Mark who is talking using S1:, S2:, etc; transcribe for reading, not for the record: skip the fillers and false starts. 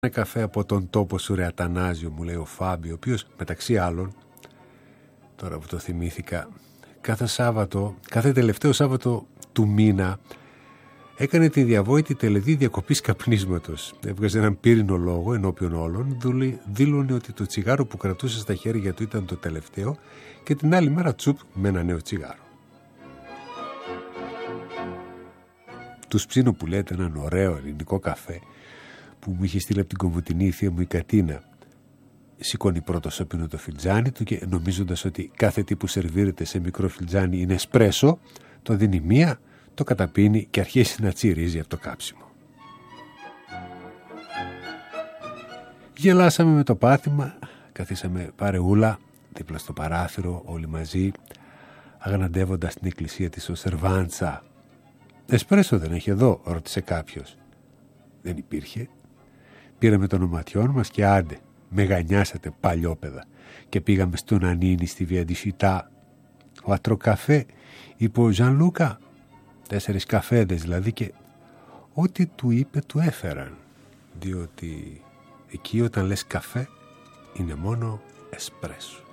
S1: Ένα καφέ από τον τόπο σου ρε Ατανάζιο, μου λέει ο Φάμπιο, ο οποίος μεταξύ άλλων, τώρα που το θυμήθηκα, κάθε τελευταίο Σάββατο του μήνα έκανε τη διαβόητη τελετή διακοπής καπνίσματος. Έβγαζε έναν πύρινο λόγο ενώπιον όλων, δήλωνε ότι το τσιγάρο που κρατούσε στα χέρια του ήταν το τελευταίο και την άλλη μέρα τσουπ με ένα νέο τσιγάρο. Τους ψήνω που λέτε έναν ωραίο ελληνικό καφέ που μου είχε στείλει από την Κομβουτινή θεία μου η Κατίνα. Σηκώνει πρώτο σωπινό το φιλτζάνι του και νομίζοντας ότι κάθε τι που σερβίρεται σε μικρό φιλτζάνι είναι εσπρέσο, το δίνει μία, το καταπίνει και αρχίζει να τσιρίζει από το κάψιμο. Γελάσαμε με το πάθημα, καθίσαμε παρεούλα δίπλα στο παράθυρο όλοι μαζί, αγαναντεύοντας την εκκλησία της Οσερβάντσα. «Εσπρέσο δεν έχει εδώ?» ρώτησε κάποιος. Δεν υπήρχε. Πήραμε των οματιών μας και άντε, μεγανιάσατε παλιόπαιδα, και πήγαμε στον Ανίνη στη Βιαντισιτά. «Ο ατροκαφέ», είπε ο Ζαν Λούκα, 4 καφέδες δηλαδή, και ό,τι του είπε του έφεραν, διότι εκεί όταν λες καφέ είναι μόνο εσπρέσο.